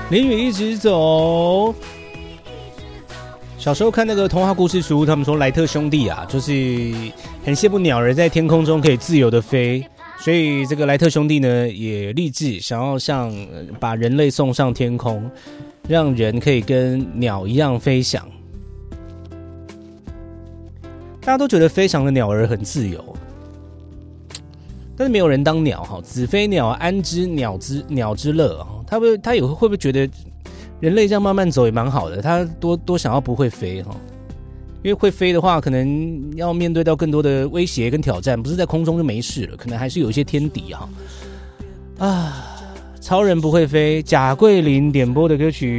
淋雨一直走。小时候看那个童话故事书，他们说莱特兄弟啊，就是很羡慕鸟儿在天空中可以自由的飞，所以这个莱特兄弟呢也立志想要把人类送上天空，让人可以跟鸟一样飞翔。大家都觉得飞翔的鸟儿很自由，但是没有人当鸟哈，子非鸟，安知鸟之乐啊？他也会不会觉得人类这样慢慢走也蛮好的？他多想要不会飞哈，因为会飞的话，可能要面对到更多的威胁跟挑战，不是在空中就没事了，可能还是有一些天敌哈。啊，超人不会飞，贾桂林点播的歌曲。